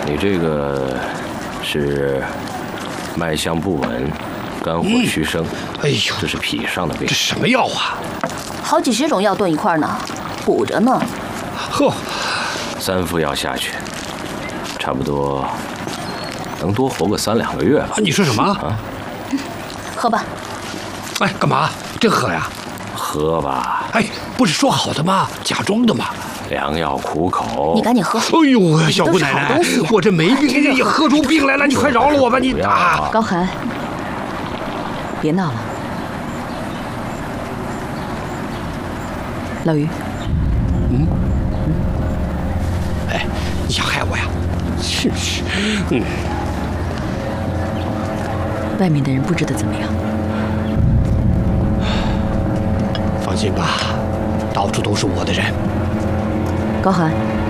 你这个是脉象不稳，肝火虚升。 哎呦， 这是脾上的病。 这什么药啊？ 好几十种药炖一块呢，补着呢。 呵 ，3副药下去，差不多能多活个3、2个月吧。 你说什么？ 啊？ 喝吧。 哎，干嘛？真喝呀？ 喝吧。 哎，不是说好的吗？假装的吗？ 良药苦口。 你赶紧喝。 哎呦，小姑奶奶，我这没病，你喝出病来了，你快饶了我吧！你啊， 高寒，别闹了。老于， 哎，你想害我呀？是， 外面的人布置的怎么样？ 放心吧，到处都是我的人。 高寒。